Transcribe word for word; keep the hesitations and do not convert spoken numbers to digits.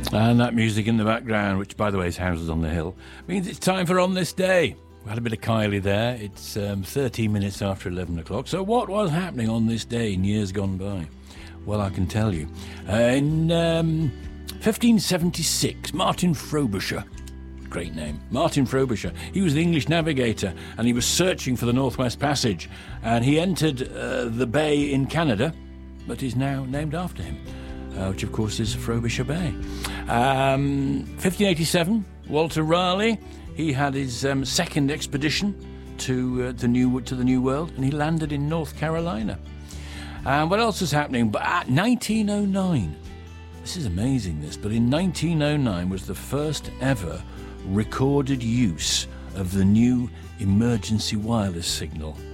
And that music in the background, which, by the way, is Houses on the Hill, means it's time for On This Day. We had a bit of Kylie there. It's um, thirteen minutes after eleven o'clock. So what was happening on this day in years gone by? Well, I can tell you. Uh, in um, fifteen seventy-six, Martin Frobisher, great name, Martin Frobisher, he was the English navigator, and he was searching for the Northwest Passage, and he entered uh, the bay in Canada, but is now named after him. Uh, which of course is Frobisher Bay. Um, fifteen eighty-seven, Walter Raleigh, he had his um, second expedition to uh, the new to the New World, and he landed in North Carolina. And what else was happening? But at nineteen oh nine, this is amazing. This, but in nineteen oh nine was the first ever recorded use of the new emergency wireless signal.